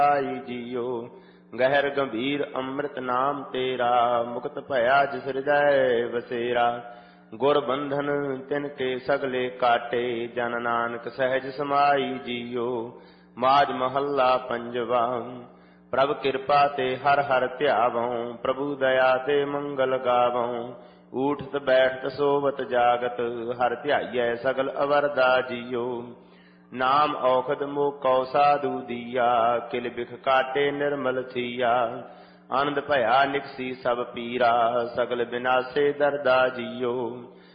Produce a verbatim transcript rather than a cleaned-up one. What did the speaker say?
ਆਈ JIO. ਗਹਿਰ ਗੰਭੀਰ ਅੰਮ੍ਰਿਤ ਨਾਮ ਤੇਰਾ, ਮੁਕਤ ਭਇਆ ਜਿਸ ਹਿਰਦੈ ਵਸੇਰਾ। ਗੁਰ ਬੰਧਨ ਤਿਨ ਕੇ ਸਗਲੇ ਕਾਟੇ, ਜਨ ਨਾਨਕ ਸਹਿਜ ਸਮਾਈ ਜੀਓ। ਮਾਝ ਮਹੱਲਾ ਪੰਜਵਾ। ਪ੍ਰਭ ਕਿਰਪਾ ਤੇ ਹਰ ਹਰ ਧਿਆਵਉ, ਪ੍ਰਭੂ ਦਇਆ ਤੇ ਮੰਗਲ ਗਾਵਉ। ਊਠਤ ਬੈਠਤ ਸੋਵਤ ਜਾਗਤ, ਹਰ ਧਿਆਈਐ ਸਗਲ ਅਵਰਦਾ ਜੀਓ। ਨਾਮ ਔਖਦ ਮੋਕਉ ਸਾਧੂ ਦੀਆ, ਕਿਲ ਬਿਖ ਕਾਟੇ ਨਿਰਮਲ ਥੀਆ। ਆਨੰਦ ਭਇਆ ਨਿਕਸੀ ਸਭ ਪੀਰਾ, ਸਗਲ ਬਿਨਾਸੇ ਦਰਦਾ ਜੀਓ।